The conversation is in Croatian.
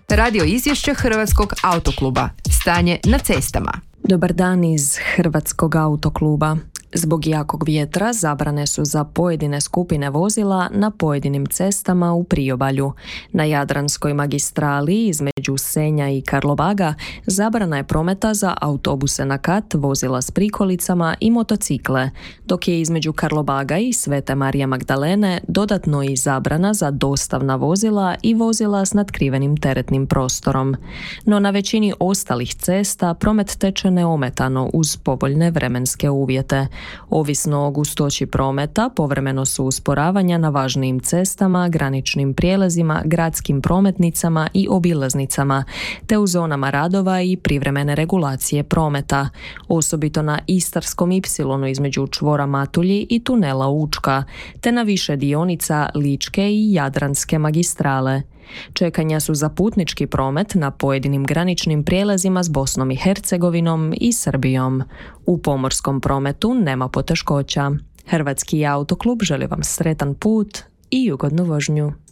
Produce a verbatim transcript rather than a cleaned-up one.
Radio izvješće Hrvatskog autokluba. Stanje na cestama. Dobar dan iz Hrvatskog autokluba. Zbog jakog vjetra zabrane su za pojedine skupine vozila na pojedinim cestama u priobalju. Na Jadranskoj magistrali između Senja i Karlobaga zabrana je prometa za autobuse na kat, vozila s prikolicama i motocikle, dok je između Karlobaga i Svete Marije Magdalene dodatno i zabrana za dostavna vozila i vozila s natkrivenim teretnim prostorom. No na većini ostalih cesta promet teče neometano uz povoljne vremenske uvjete. Ovisno o gustoći prometa, povremeno su usporavanja na važnijim cestama, graničnim prijelazima, gradskim prometnicama i obilaznicama, te u zonama radova i privremene regulacije prometa, osobito na Istarskom ipsilonu između čvora Matulji i tunela Učka, te na više dionica Ličke i Jadranske magistrale. Čekanja su za putnički promet na pojedinim graničnim prijelazima s Bosnom i Hercegovinom i Srbijom. U pomorskom prometu nema poteškoća. Hrvatski autoklub želi vam sretan put i ugodnu vožnju.